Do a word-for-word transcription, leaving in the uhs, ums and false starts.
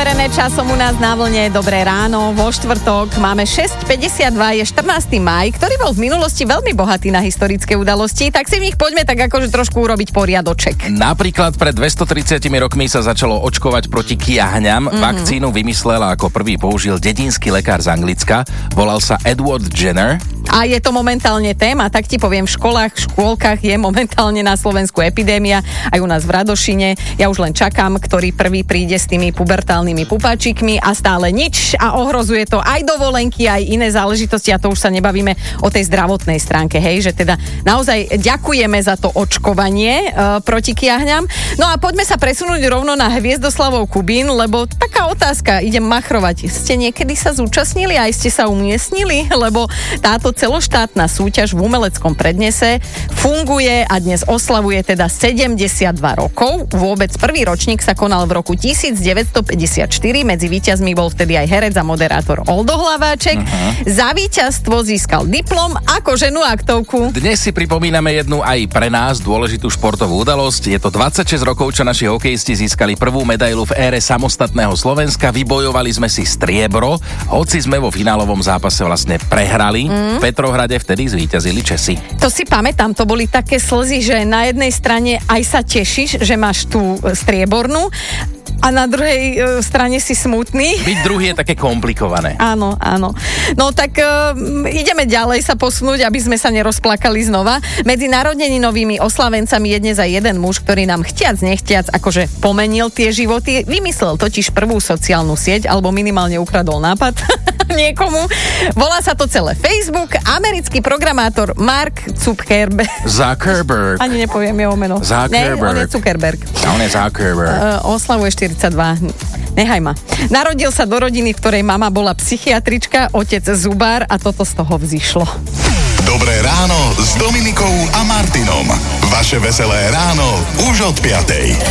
overené časom u nás na vlne. Dobré ráno, vo štvrtok máme šesť päťdesiatdva, je štrnásteho mája, ktorý bol v minulosti veľmi bohatý na historické udalosti, tak si v nich poďme tak akože trošku urobiť poriadoček. Napríklad pred dvestotridsiatimi rokmi sa začalo očkovať proti kiahňam. Mm-hmm. Vakcínu vymyslela ako prvý použil dedinský lekár z Anglicka. Volal sa Edward Jenner. A je to momentálne téma, tak ti poviem, v školách, v škôlkach je momentálne na Slovensku epidémia, aj u nás v Radošine. Ja už len čakám, ktorý prvý príde s tými pubertálnymi pupáčikmi a stále nič a ohrozuje to aj dovolenky, aj iné záležitosti a to už sa nebavíme o tej zdravotnej stránke, hej, že teda naozaj ďakujeme za to očkovanie e, proti kiahňam. No a poďme sa presunúť rovno na Hviezdoslavov Kubín, lebo taká otázka, idem machrovať. Ste niekedy sa zúčastnili, aj ste sa umiestnili, lebo táto celoštátna súťaž v umeleckom prednese funguje a dnes oslavuje teda sedemdesiatdva rokov. Vôbec prvý ročník sa konal v roku devätnásťstopäťdesiatštyri. Medzi víťazmi bol vtedy aj herec a moderátor Oldo Hlaváček. Uh-huh. Za víťazstvo získal diplom a koženú aktovku. Dnes si pripomíname jednu aj pre nás dôležitú športovú udalosť. Je to dvadsaťšesť rokov, čo naši hokejisti získali prvú medailu v ére samostatného Slovenska. Vybojovali sme si striebro, hoci sme vo finálovom zápase vlastne prehrali. Mm. V Petrohrade vtedy zvíťazili Česi. To si pamätám, to boli také slzy, že na jednej strane aj sa tešíš, že máš tú striebornú, a na druhej e, strane si smutný. Byť druhý je také komplikované. Áno, áno. No tak e, ideme ďalej sa posunúť, aby sme sa nerozplakali znova. Medzi narodeninovými oslavencami je dnes aj jeden muž, ktorý nám chtiac nechtiac akože pomenil tie životy. Vymyslel totiž prvú sociálnu sieť, alebo minimálne ukradol nápad niekomu. Volá sa to celé Facebook. Americký programátor Mark Zuckerberg. Zuckerberg. Ani nepoviem jeho meno. Zuckerberg. Ne, on je Zuckerberg. A on je Zuckerberg. Uh, oslavuje štyridsaťdva. Nechaj ma. Narodil sa do rodiny, v ktorej mama bola psychiatrička, otec zubár a toto z toho vzišlo. Dobré ráno s Dominikou a Martinom. Vaše veselé ráno už od piatej.